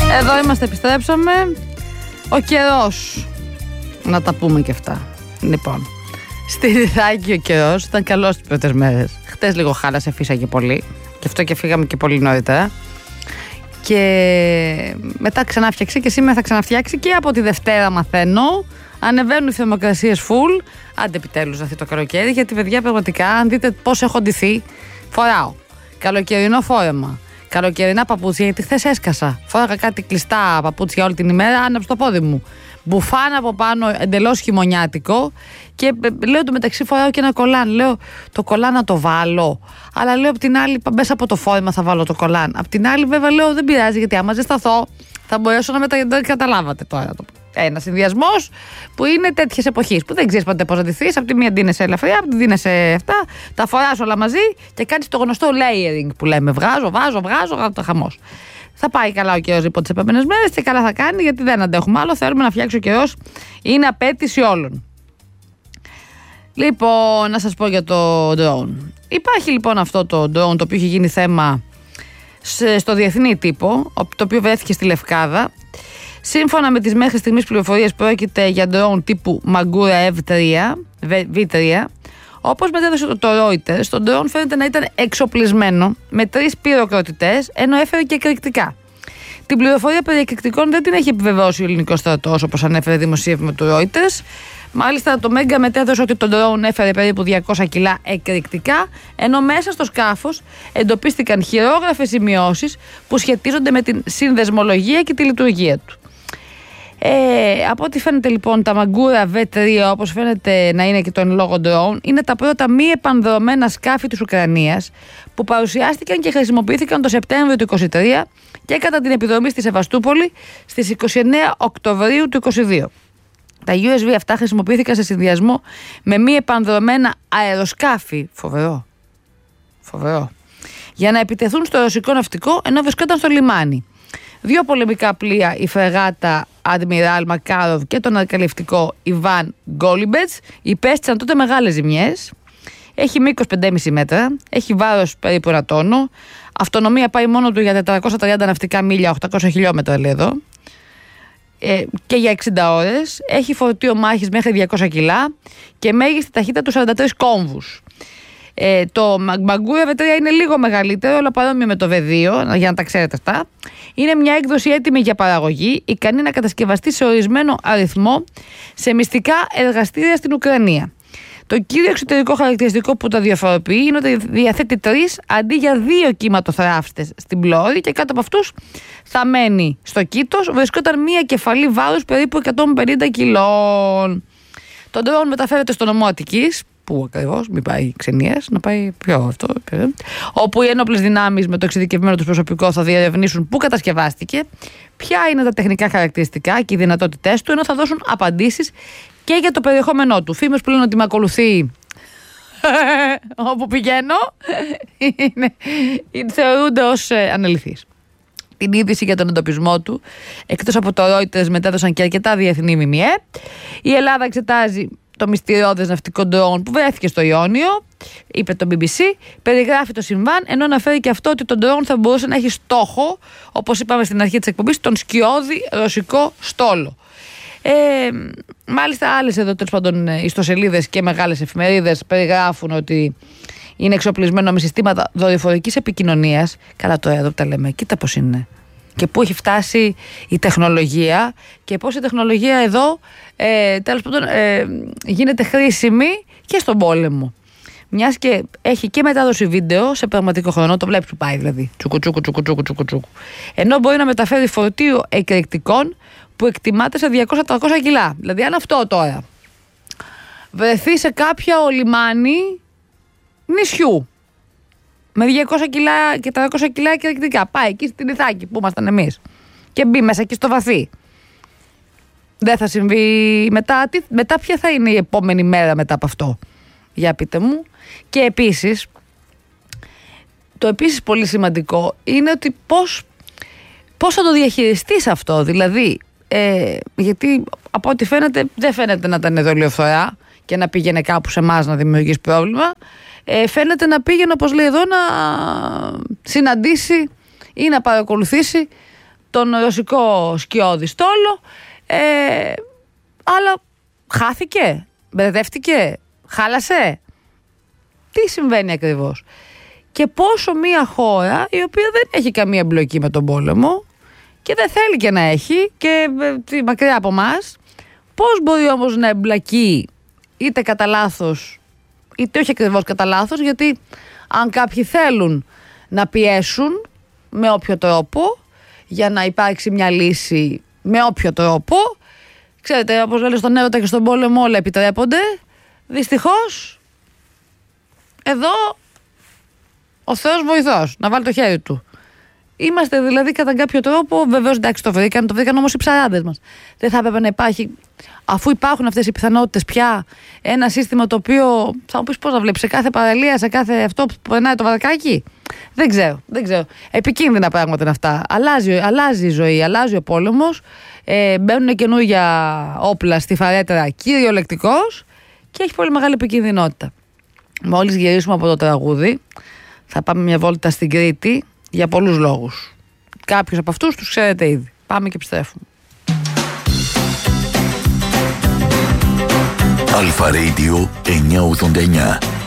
Εδώ είμαστε, επιστρέψαμε. Ο καιρός. Να τα πούμε και αυτά. Λοιπόν, στη Ρυθάκη ο καιρός ήταν καλός τις πρώτες μέρες. Χτες λίγο χάλασε, φύσαγε πολύ. Γι' αυτό και φύγαμε και πολύ νωρίτερα. Και μετά ξανάφτιαξε και σήμερα θα ξαναφτιάξει και από τη Δευτέρα μαθαίνω. Ανεβαίνουν οι θερμοκρασίες full. Άντε επιτέλους να έρθει το καλοκαίρι, γιατί παιδιά πραγματικά αν δείτε πώς έχω ντυθεί, φοράω καλοκαιρινό φόρεμα, καλοκαιρινά παπούτσια, γιατί χθες έσκασα. Φόραγα κάτι κλειστά παπούτσια όλη την ημέρα, άναψε το πόδι μου. Μπουφάν από πάνω, εντελώς χειμωνιάτικο. Και λέω το μεταξύ φοράω και ένα κολάν. Λέω το κολάν να το βάλω. Αλλά λέω απ' την άλλη, μέσα από το φόρεμα θα βάλω το κολάν. Απ' την άλλη, βέβαια, λέω δεν πειράζει, γιατί άμα ζεσταθώ θα μπορέσω να καταλάβατε τώρα. Ένα συνδυασμός που είναι τέτοιες εποχής που δεν ξέρεις ποτέ πώς να ντυθείς. Απ' τη μία ντύνεσαι ελαφριά, απ' τη ντύνεσαι αυτά. Τα φοράς όλα μαζί και κάνεις το γνωστό layering που λέμε. Βγάζω, το χαμός. Θα πάει καλά ο καιρός λοιπόν τις επόμενες μέρες και καλά θα κάνει, γιατί δεν αντέχουμε άλλο. Θέλουμε να φτιάξει ο καιρός. Είναι απέτηση όλων. Λοιπόν, να σας πω για το drone. Υπάρχει λοιπόν αυτό το drone το οποίο έχει γίνει θέμα στο διεθνή τύπο, το οποίο βρέθηκε στη Λευκάδα. Σύμφωνα με τις μέχρι στιγμής πληροφορίες, πρόκειται για drone τύπου Magura V3. Όπως μετέδωσε το Reuters, το drone φαίνεται να ήταν εξοπλισμένο με 3 πυροκροτητές, ενώ έφερε και εκρηκτικά. Την πληροφορία περί εκρηκτικών δεν την έχει επιβεβαιώσει ο ελληνικός στρατός, όπως ανέφερε δημοσίευμα του Reuters. Μάλιστα, το Μέγκα μετέδωσε ότι το drone έφερε περίπου 200 κιλά εκρηκτικά, ενώ μέσα στο σκάφος εντοπίστηκαν χειρόγραφες σημειώσεις που σχετίζονται με την συνδεσμολογία και τη λειτουργία του. Από ό,τι φαίνεται λοιπόν, τα Magura V3, όπως φαίνεται να είναι και το εν λόγω drone, είναι τα πρώτα μη επανδρωμένα σκάφη της Ουκρανίας που παρουσιάστηκαν και χρησιμοποιήθηκαν το Σεπτέμβριο του 2023 και κατά την επιδρομή στη Σεβαστούπολη στις 29 Οκτωβρίου του 2022. Τα USV αυτά χρησιμοποιήθηκαν σε συνδυασμό με μη επανδρωμένα αεροσκάφη. Φοβερό. Για να επιτεθούν στο ρωσικό ναυτικό ενώ βρισκόταν στο λιμάνι. 2 πολεμικά πλοία, η φρεγάτα Admiral Makarov και τον αρκαλευτικό Ιβάν Γκόλιμπετς, υπέστησαν τότε μεγάλες ζημιές. Έχει μήκος 5,5 μέτρα, έχει βάρος περίπου 1 τόνο, αυτονομία πάει μόνο του για 430 ναυτικά μίλια, 800 χιλιόμετρα λέει εδώ, και για 60 ώρες, έχει φορτίο μάχης μέχρι 200 κιλά και μέγιστη ταχύτητα του 43 κόμβους. Το Magura V3 είναι λίγο μεγαλύτερο, αλλά παρόμοιο με το V2, για να τα ξέρετε αυτά. Είναι μια έκδοση έτοιμη για παραγωγή, ικανή να κατασκευαστεί σε ορισμένο αριθμό σε μυστικά εργαστήρια στην Ουκρανία. Το κύριο εξωτερικό χαρακτηριστικό που τα διαφοροποιεί είναι ότι διαθέτει 3 αντί για 2 κύματοθράφτες στην πλώρη και κάτω από αυτούς θαμμένη στο κήτος βρισκόταν μια κεφαλή βάρους περίπου 150 κιλών. Το drone μεταφέρεται στο νομό Αττικής. Πού ακριβώς, μην πάει ξενίας, να πάει πιο αυτό. Όπου οι ένοπλες δυνάμεις με το εξειδικευμένο τους προσωπικό θα διερευνήσουν πού κατασκευάστηκε, ποια είναι τα τεχνικά χαρακτηριστικά και οι δυνατότητές του, ενώ θα δώσουν απαντήσεις και για το περιεχόμενό του. Φήμες που λένε ότι με ακολουθεί όπου πηγαίνω θεωρούνται ως αναλυθείς. Την είδηση για τον εντοπισμό του, εκτός από το Reuters, μετέδωσαν και αρκετά διεθνή ΜΜΕ. Η Ελλάδα εξετάζει το μυστηριώδες ναυτικό drone που βρέθηκε στο Ιόνιο, είπε το BBC, περιγράφει το συμβάν, ενώ αναφέρει και αυτό ότι το drone θα μπορούσε να έχει στόχο, όπως είπαμε στην αρχή της εκπομπής, τον σκιώδη ρωσικό στόλο. Μάλιστα, άλλες εδώ τέλος πάντων ιστοσελίδες και μεγάλες εφημερίδες περιγράφουν ότι είναι εξοπλισμένο με συστήματα δορυφορικής επικοινωνίας. Καλά, τώρα εδώ τα λέμε, κοίτα πώς είναι. Και πού έχει φτάσει η τεχνολογία και πώς η τεχνολογία εδώ τέλος πάντων γίνεται χρήσιμη και στον πόλεμο. Μιας και έχει και μετάδοση βίντεο σε πραγματικό χρόνο, το βλέπεις που πάει δηλαδή. Τσουκου. Ενώ μπορεί να μεταφέρει φορτίο εκρηκτικών που εκτιμάται σε 200-300 κιλά. Δηλαδή, αν αυτό τώρα βρεθεί σε κάποιο λιμάνι νησιού με 200 κιλά και 300 κιλά εκρηκτικά, πάει εκεί στην Ιθάκη που ήμασταν εμείς και μπει μέσα εκεί στο βαθύ, δεν θα συμβεί μετά ποια θα είναι η επόμενη μέρα μετά από αυτό? Για πείτε μου. Και επίσης, το επίσης πολύ σημαντικό είναι ότι πώς θα το διαχειριστείς αυτό, δηλαδή γιατί από ό,τι φαίνεται δεν φαίνεται να ήταν δολιοφθορά και να πήγαινε κάπου σε εμάς να δημιουργήσει πρόβλημα. Φαίνεται να πήγαινε, όπως λέει εδώ, να συναντήσει ή να παρακολουθήσει τον ρωσικό σκιώδη στόλο, αλλά χάθηκε, μπερδεύτηκε, χάλασε. Τι συμβαίνει ακριβώς? Και πόσο μια χώρα η οποία δεν έχει καμία εμπλοκή με τον πόλεμο και δεν θέλει και να έχει και μακριά από μας, πώς μπορεί όμως να εμπλακεί είτε κατά λάθος είτε όχι ακριβώς κατά λάθος, γιατί αν κάποιοι θέλουν να πιέσουν με όποιο τρόπο για να υπάρξει μια λύση με όποιο τρόπο, ξέρετε, όπως λένε στον έρωτα και στον πόλεμο όλα επιτρέπονται, δυστυχώς εδώ ο Θεός βοηθός να βάλει το χέρι του. Είμαστε δηλαδή κατά κάποιο τρόπο, βεβαίως εντάξει το βρήκαν όμως οι ψαράδες μας. Δεν θα έπρεπε να υπάρχει, αφού υπάρχουν αυτές οι πιθανότητες πια, ένα σύστημα το οποίο θα μου πεις πώς να βλέπεις σε κάθε παραλία, σε κάθε αυτό που περνάει το βαρκάκι. Δεν ξέρω. Επικίνδυνα πράγματα είναι αυτά. Αλλάζει η ζωή, αλλάζει ο πόλεμος, μπαίνουν καινούργια όπλα στη φαρέτρα κυριολεκτικώς και έχει πολύ μεγάλη επικίνδυνοτητα. Μόλις γυρίσουμε από το τραγούδι, θα πάμε μια βόλτα στην Κρήτη για πολλούς λόγους. Κάποιους από αυτούς τους ξέρετε ήδη. Πάμε και επιστρέφουμε. Αλφα Radio 989.